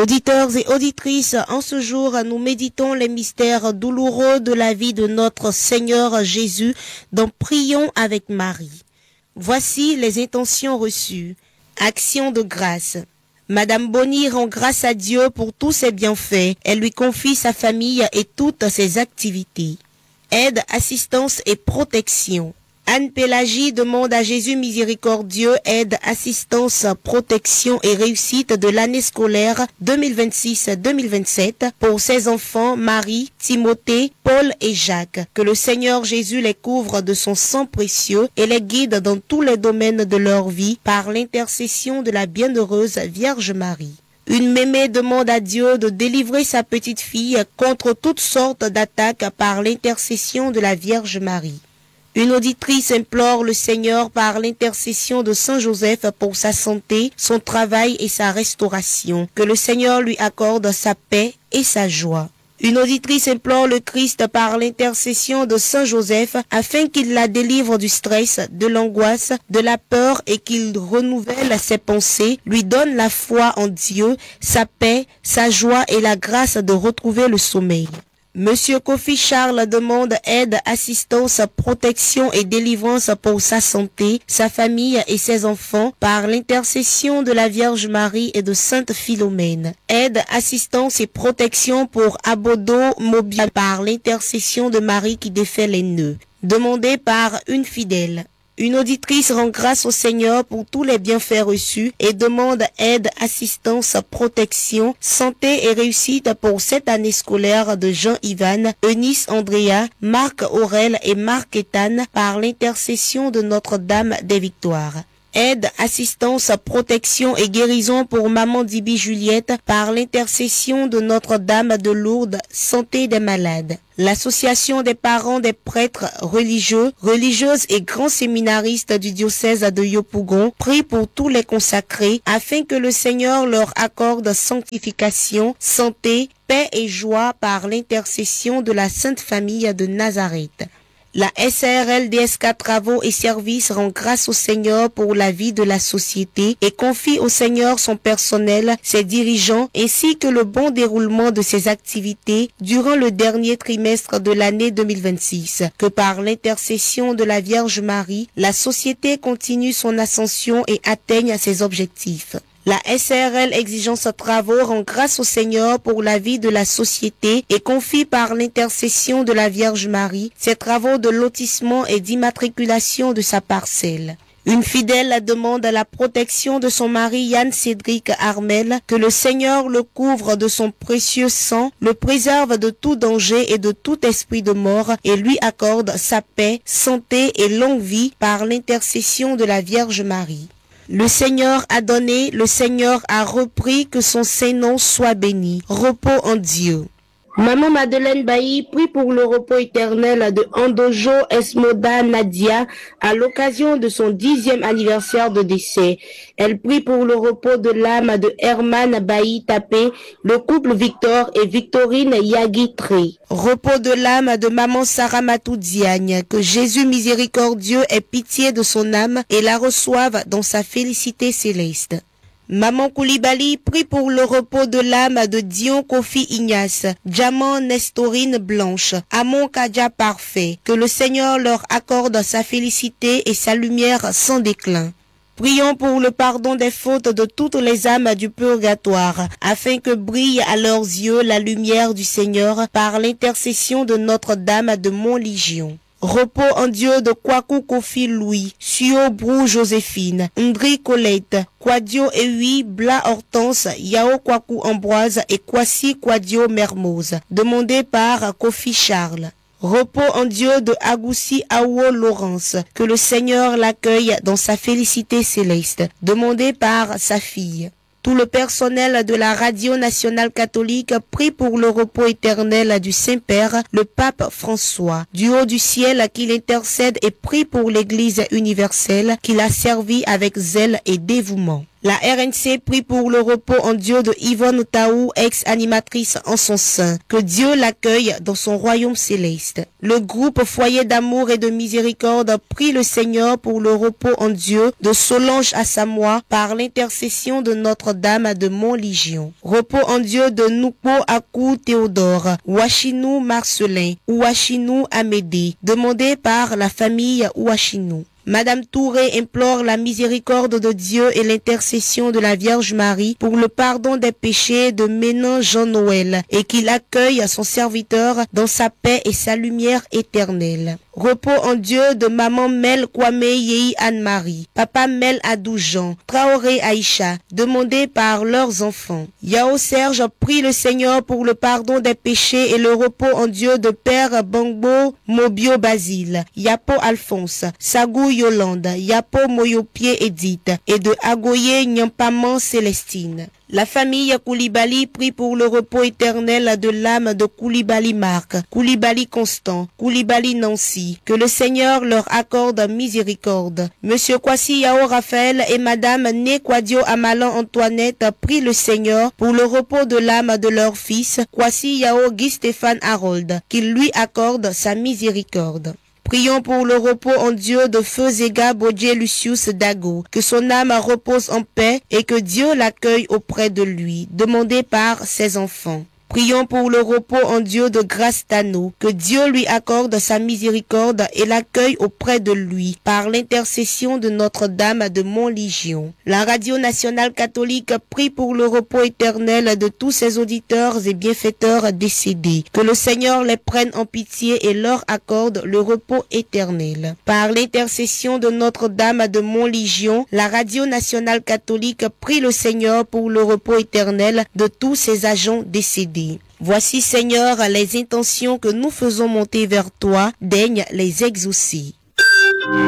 Auditeurs et auditrices, en ce jour, nous méditons les mystères douloureux de la vie de notre Seigneur Jésus, donc prions avec Marie. Voici les intentions reçues. Action de grâce. Madame Bonny rend grâce à Dieu pour tous ses bienfaits. Elle lui confie sa famille et toutes ses activités. Aide, assistance et protection. Anne-Pélagie demande à Jésus miséricordieux aide, assistance, protection et réussite de l'année scolaire 2026-2027 pour ses enfants Marie, Timothée, Paul et Jacques. Que le Seigneur Jésus les couvre de son sang précieux et les guide dans tous les domaines de leur vie par l'intercession de la bienheureuse Vierge Marie. Une mémé demande à Dieu de délivrer sa petite fille contre toutes sortes d'attaques par l'intercession de la Vierge Marie. Une auditrice implore le Seigneur par l'intercession de Saint Joseph pour sa santé, son travail et sa restauration. Que le Seigneur lui accorde sa paix et sa joie. Une auditrice implore le Christ par l'intercession de Saint Joseph afin qu'il la délivre du stress, de l'angoisse, de la peur et qu'il renouvelle ses pensées, lui donne la foi en Dieu, sa paix, sa joie et la grâce de retrouver le sommeil. Monsieur Kofi Charles demande aide, assistance, protection et délivrance pour sa santé, sa famille et ses enfants par l'intercession de la Vierge Marie et de Sainte Philomène. Aide, assistance et protection pour Abodo Mobile par l'intercession de Marie qui défait les nœuds. Demandé par une fidèle. Une auditrice rend grâce au Seigneur pour tous les bienfaits reçus et demande aide, assistance, protection, santé et réussite pour cette année scolaire de Jean-Yvan, Eunice Andrea, Marc Aurel et Marc Ethan par l'intercession de Notre-Dame des Victoires. Aide, assistance, protection et guérison pour Maman Dibi Juliette par l'intercession de Notre-Dame de Lourdes, santé des malades. L'association des parents des prêtres religieux, religieuses et grands séminaristes du diocèse de Yopougon prie pour tous les consacrés afin que le Seigneur leur accorde sanctification, santé, paix et joie par l'intercession de la Sainte Famille de Nazareth. La SARL DSK Travaux et Services rend grâce au Seigneur pour la vie de la société et confie au Seigneur son personnel, ses dirigeants ainsi que le bon déroulement de ses activités durant le dernier trimestre de l'année 2026. Que par l'intercession de la Vierge Marie, la société continue son ascension et atteigne ses objectifs. La SARL Exigence Travaux rend grâce au Seigneur pour la vie de la société et confie par l'intercession de la Vierge Marie ses travaux de lotissement et d'immatriculation de sa parcelle. Une fidèle demande la protection de son mari Yann Cédric Armel, que le Seigneur le couvre de son précieux sang, le préserve de tout danger et de tout esprit de mort et lui accorde sa paix, santé et longue vie par l'intercession de la Vierge Marie. Le Seigneur a donné, le Seigneur a repris, que son Saint-Nom soit béni. Repos en Dieu. Maman Madeleine Bailly prie pour le repos éternel de Andojo Esmoda Nadia à l'occasion de son 10e anniversaire de décès. Elle prie pour le repos de l'âme de Herman Bailly Tapé, le couple Victor et Victorine Yagui Tré. Repos de l'âme de maman Sarah Matou Diagne, que Jésus miséricordieux ait pitié de son âme et la reçoive dans sa félicité céleste. Maman Koulibaly prie pour le repos de l'âme de Dion Kofi Ignace, Diamant Nestorine Blanche, Amon Kadja Parfait, que le Seigneur leur accorde sa félicité et sa lumière sans déclin. Prions pour le pardon des fautes de toutes les âmes du purgatoire, afin que brille à leurs yeux la lumière du Seigneur par l'intercession de Notre-Dame de Montlégion. Repos en Dieu de Kwaku Kofi Louis, Suo Brou Joséphine, Ndri Colette, Kwadio Ewi, Bla Hortense, Yao Kwaku Ambroise et Kwasi Kwadio Mermoz, demandé par Kofi Charles. Repos en Dieu de Agoussi Awo Laurence, que le Seigneur l'accueille dans sa félicité céleste, demandé par sa fille. Tout le personnel de la Radio Nationale Catholique prie pour le repos éternel du Saint-Père, le Pape François. Du haut du ciel, qu'il intercède et prie pour l'Église universelle, qu'il a servi avec zèle et dévouement. La RNC prie pour le repos en Dieu de Yvonne Taou, ex-animatrice en son sein. Que Dieu l'accueille dans son royaume céleste. Le groupe Foyer d'amour et de miséricorde prie le Seigneur pour le repos en Dieu de Solange Assamoah par l'intercession de Notre-Dame de Montlégion. Repos en Dieu de Noupo Akou Théodore, Ouachinou Marcelin, Ouachinou Amédée, demandé par la famille Ouachinou. Madame Touré implore la miséricorde de Dieu et l'intercession de la Vierge Marie pour le pardon des péchés de Ménan Jean-Noël et qu'il accueille son serviteur dans sa paix et sa lumière éternelle. Repos en Dieu de Maman Mel Kwame Yehi Anne-Marie, Papa Mel Adou Jean, Traoré Aïcha, demandés par leurs enfants. Yao Serge prie le Seigneur pour le pardon des péchés et le repos en Dieu de Père Bangbo Mobio Basile, Yapo Alphonse, Sagou Yolande, Yapo Moyopie Edith et de Agoye Nyampaman Célestine. La famille Koulibaly prie pour le repos éternel de l'âme de Koulibaly Marc, Koulibaly Constant, Koulibaly Nancy. Que le Seigneur leur accorde miséricorde. Monsieur Kwasi Yao Raphaël et Madame Né Kwadio Amalan Antoinette prient le Seigneur pour le repos de l'âme de leur fils, Kwasi Yao Guy Stéphane Harold, qu'il lui accorde sa miséricorde. Prions pour le repos en Dieu de Feu Zega Bodje Lucius Dago, que son âme repose en paix et que Dieu l'accueille auprès de lui, demandé par ses enfants. Prions pour le repos en Dieu de Grâce Tano, que Dieu lui accorde sa miséricorde et l'accueille auprès de lui, par l'intercession de Notre-Dame de Montlégion. La Radio Nationale Catholique prie pour le repos éternel de tous ses auditeurs et bienfaiteurs décédés, que le Seigneur les prenne en pitié et leur accorde le repos éternel. Par l'intercession de Notre-Dame de Montlégion, la Radio Nationale Catholique prie le Seigneur pour le repos éternel de tous ses agents décédés. Voici, Seigneur, les intentions que nous faisons monter vers toi, daigne les exaucer.